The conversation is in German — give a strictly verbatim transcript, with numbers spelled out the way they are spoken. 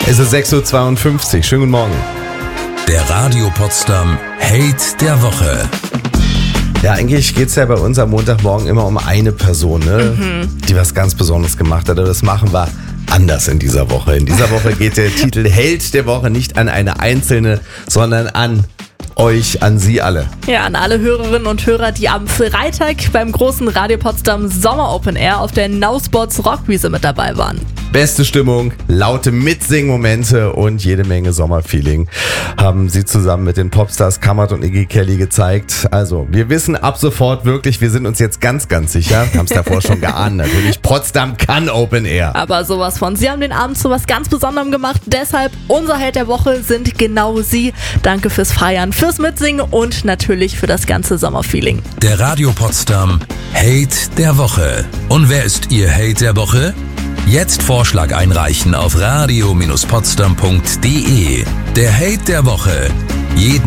Es ist sechs Uhr zweiundfünfzig. Schönen guten Morgen. Der Radio Potsdam Hate der Woche. Ja, eigentlich geht's ja bei uns am Montagmorgen immer um eine Person, ne? Mhm. die was ganz Besonderes gemacht hat. Aber das machen wir anders in dieser Woche. In dieser Woche geht der Titel Held der Woche nicht an eine einzelne, sondern an euch, an Sie alle. Ja, an alle Hörerinnen und Hörer, die am Freitag beim großen Radio Potsdam Sommer Open Air auf der Nausbots Rockwiese mit dabei waren. Beste Stimmung, laute Mitsingmomente und jede Menge Sommerfeeling haben sie zusammen mit den Popstars Kammert und Iggy Kelly gezeigt. Also, wir wissen ab sofort wirklich, wir sind uns jetzt ganz, ganz sicher, haben es davor schon geahnt natürlich, Potsdam kann Open Air. Aber sowas von. Sie haben den Abend zu was ganz Besonderem gemacht. Deshalb, unser Held der Woche sind genau Sie. Danke fürs Feiern, fürs Mitsingen und natürlich für das ganze Sommerfeeling. Der Radio Potsdam Hate der Woche. Und wer ist Ihr Hate der Woche? Jetzt Vorschlag einreichen auf radio Bindestrich potsdam punkt de. Der Hate der Woche. Jeden